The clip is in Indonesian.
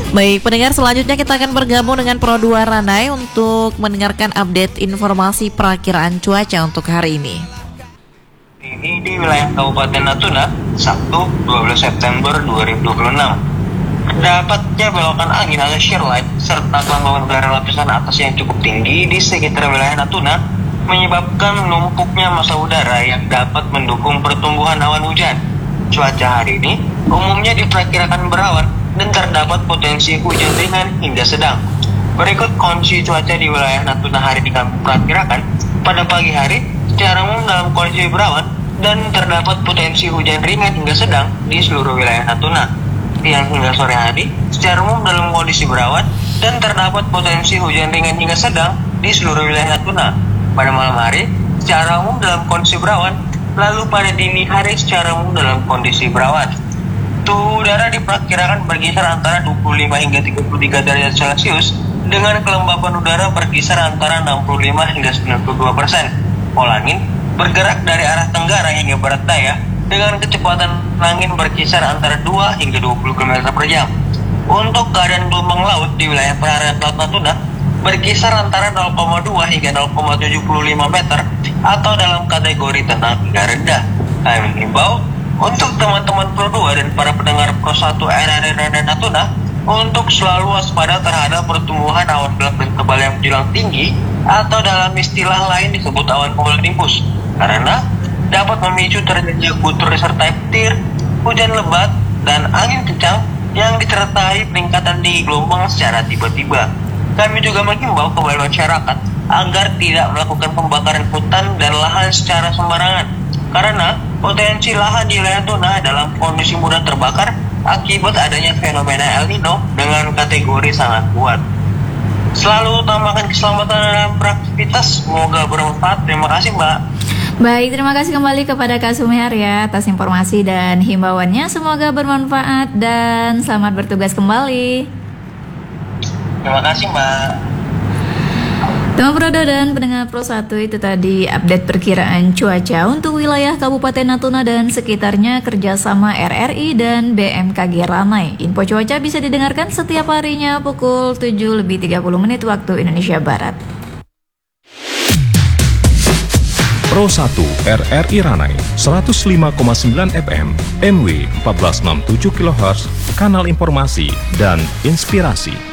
Baik, pendengar, selanjutnya kita akan bergabung dengan Pro2 Ranai untuk mendengarkan update informasi perakiraan cuaca untuk hari ini. Ini di wilayah Kabupaten Natuna, Sabtu 12 September 2026. Dapatnya belokan angin alias shear line serta gelombang udara lapisan atas yang cukup tinggi di sekitar wilayah Natuna menyebabkan numpuknya massa udara yang dapat mendukung pertumbuhan awan hujan. Cuaca hari ini umumnya diperkirakan berawan dan terdapat potensi hujan ringan hingga sedang. Berikut kondisi cuaca di wilayah Natuna hari ini kami perkirakan. Pada pagi hari, secara umum dalam kondisi berawan dan terdapat potensi hujan ringan hingga sedang di seluruh wilayah Natuna. Siang hingga sore hari, secara umum dalam kondisi berawan dan terdapat potensi hujan ringan hingga sedang di seluruh wilayah Natuna. Pada malam hari, secara umum dalam kondisi berawan, lalu pada dini hari secara umum dalam kondisi berawan. Suhu udara diperkirakan berkisar antara 25 hingga 33 derajat Celcius dengan kelembapan udara berkisar antara 65 hingga 92%. Pola angin bergerak dari arah tenggara hingga barat daya dengan kecepatan angin berkisar antara 2 hingga 20 km per jam. Untuk keadaan gelombang laut di wilayah perairan Laut Natuna berkisar antara 0,2 hingga 0,75 meter atau dalam kategori tenang hingga rendah. Kami mengimbau untuk teman-teman Pro2 dan para pendengar Pro1 RRI dan Natuna untuk selalu waspada terhadap pertumbuhan awan gelap dan tebal yang menjulang tinggi atau dalam istilah lain disebut awan cumulonimbus, karena dapat memicu terjadinya gutur disertai petir, hujan lebat, dan angin kencang yang disertai peningkatan tinggi gelombang secara tiba-tiba. Kami juga mengimbau kepada masyarakat agar tidak melakukan pembakaran hutan dan lahan secara sembarangan, karena potensi lahan di wilayah Natuna dalam kondisi mudah terbakar akibat adanya fenomena El Nino dengan kategori sangat kuat. Selalu utamakan keselamatan dalam beraktivitas, semoga bermanfaat. Terima kasih, Mbak. Baik, terima kasih kembali kepada Kak Sumer ya atas informasi dan himbauannya. Semoga bermanfaat dan selamat bertugas kembali. Terima kasih, Mbak. Teman Pro2 dan pendengar Pro1, itu tadi update perkiraan cuaca untuk wilayah Kabupaten Natuna dan sekitarnya kerjasama RRI dan BMKG Ranai. Info cuaca bisa didengarkan setiap harinya pukul 7:30 waktu Indonesia Barat. Pro1 RRI Ranai 105,9 FM MW 1467 kHz, kanal informasi dan inspirasi.